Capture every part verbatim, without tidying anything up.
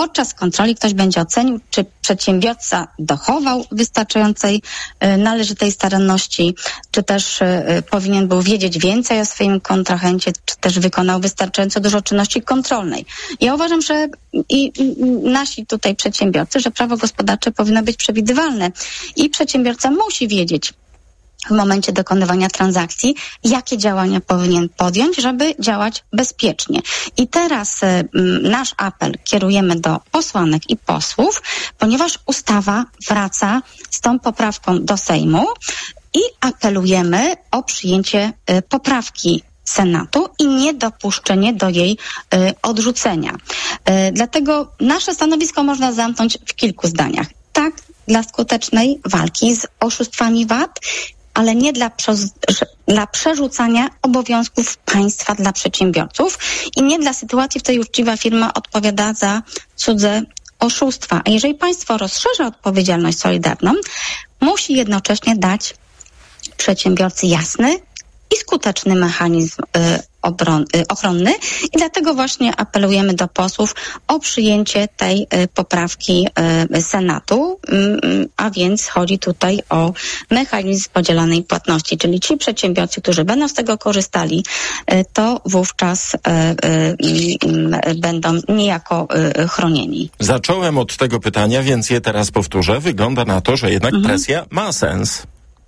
podczas kontroli ktoś będzie ocenił, czy przedsiębiorca dochował wystarczającej należytej staranności, czy też powinien był wiedzieć więcej o swoim kontrahencie, czy też wykonał wystarczająco dużo czynności kontrolnej. Ja uważam, że i nasi tutaj przedsiębiorcy, że prawo gospodarcze powinno być przewidywalne i przedsiębiorca musi wiedzieć w momencie dokonywania transakcji, jakie działania powinien podjąć, żeby działać bezpiecznie. I teraz y, nasz apel kierujemy do posłanek i posłów, ponieważ ustawa wraca z tą poprawką do Sejmu i apelujemy o przyjęcie y, poprawki Senatu i niedopuszczenie do jej y, odrzucenia. Y, dlatego nasze stanowisko można zamknąć w kilku zdaniach. Tak, dla skutecznej walki z oszustwami V A T, ale nie dla, dla przerzucania obowiązków państwa dla przedsiębiorców i nie dla sytuacji, w której uczciwa firma odpowiada za cudze oszustwa. A jeżeli państwo rozszerza odpowiedzialność solidarną, musi jednocześnie dać przedsiębiorcy jasny i skuteczny mechanizm y, obron, y, ochronny i dlatego właśnie apelujemy do posłów o przyjęcie tej y, poprawki y, Senatu, y, a więc chodzi tutaj o mechanizm podzielonej płatności, czyli ci przedsiębiorcy, którzy będą z tego korzystali, y, to wówczas y, y, y, będą niejako y, chronieni. Zacząłem od tego pytania, więc je teraz powtórzę. Wygląda na to, że jednak mhm. presja ma sens.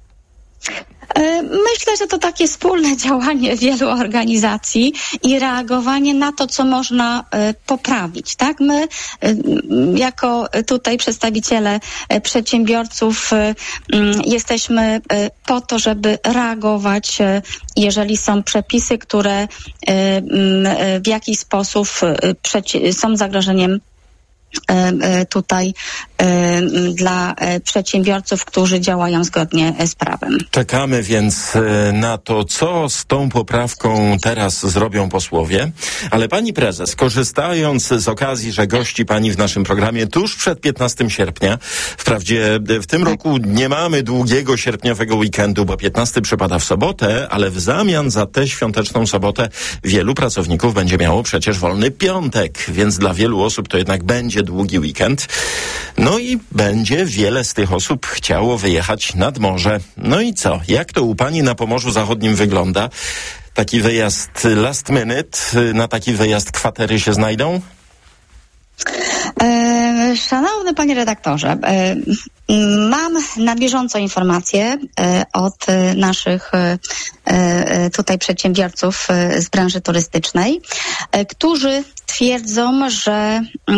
Myślę, że to takie wspólne działanie wielu organizacji i reagowanie na to, co można y, poprawić, tak? My y, jako tutaj przedstawiciele y, przedsiębiorców y, y, jesteśmy y, po to, żeby reagować, y, jeżeli są przepisy, które y, y, w jakiś sposób y, przeci- są zagrożeniem tutaj dla przedsiębiorców, którzy działają zgodnie z prawem. Czekamy więc na to, co z tą poprawką teraz zrobią posłowie. Ale pani prezes, korzystając z okazji, że gości pani w naszym programie tuż przed piętnastego sierpnia, wprawdzie w tym roku nie mamy długiego sierpniowego weekendu, bo piętnasty przypada w sobotę, ale w zamian za tę świąteczną sobotę wielu pracowników będzie miało przecież wolny piątek, więc dla wielu osób to jednak będzie długi weekend. No i będzie wiele z tych osób chciało wyjechać nad morze. No i co? Jak to u pani na Pomorzu Zachodnim wygląda? Taki wyjazd last minute, na taki wyjazd kwatery się znajdą? E, szanowny panie redaktorze, e, mam na bieżąco informacje e, od e, naszych e, tutaj przedsiębiorców e, z branży turystycznej, e, którzy twierdzą, że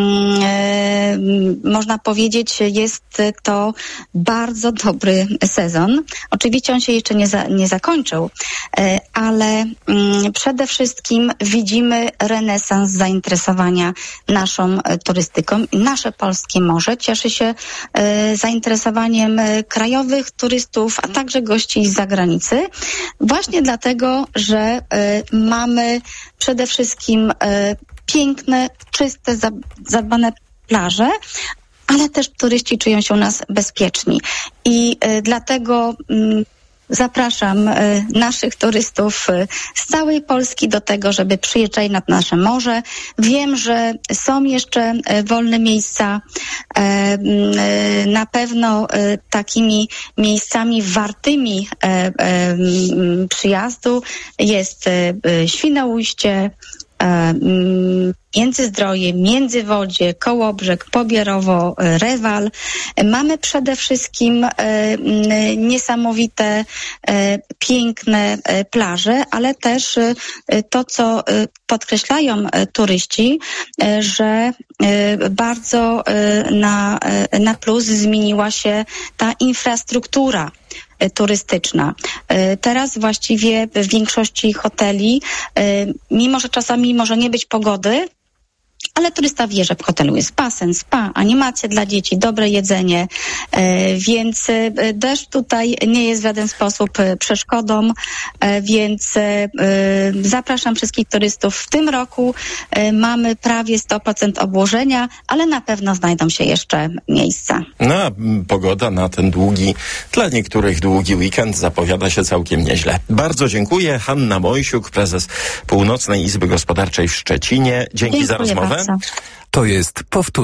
e, można powiedzieć, jest to bardzo dobry sezon. Oczywiście on się jeszcze nie, za, nie zakończył, e, ale m, przede wszystkim widzimy renesans zainteresowania naszą e, turystyką. Nasze polskie morze cieszy się e, zainteresowaniem e, krajowych turystów, a także gości z zagranicy. Właśnie dlatego, że e, mamy przede wszystkim e, piękne, czyste, zadbane plaże, ale też turyści czują się u nas bezpieczni. I y, dlatego y, zapraszam y, naszych turystów y, z całej Polski do tego, żeby przyjeżdżali nad nasze morze. Wiem, że są jeszcze y, wolne miejsca. Y, y, na pewno y, takimi miejscami wartymi y, y, przyjazdu jest y, y, Świnoujście, Międzyzdroje, Międzywodzie, Kołobrzeg, Pobierowo, Rewal. Mamy przede wszystkim e, niesamowite, e, piękne e, plaże, ale też e, to, co e, podkreślają e, turyści, e, że e, bardzo e, na, e, na plus zmieniła się ta infrastruktura turystyczna. Teraz właściwie w większości hoteli, mimo że czasami może nie być pogody, ale turysta wie, że w hotelu jest basen, spa, animacje dla dzieci, dobre jedzenie, więc deszcz tutaj nie jest w żaden sposób przeszkodą, więc zapraszam wszystkich turystów. W tym roku mamy prawie sto procent obłożenia, ale na pewno znajdą się jeszcze miejsca. No, a pogoda na ten długi, dla niektórych długi weekend zapowiada się całkiem nieźle. Bardzo dziękuję. Hanna Mojsiuk, prezes Północnej Izby Gospodarczej w Szczecinie. Dzięki Dziękuję za rozmowę. bardzo. To jest powtórka.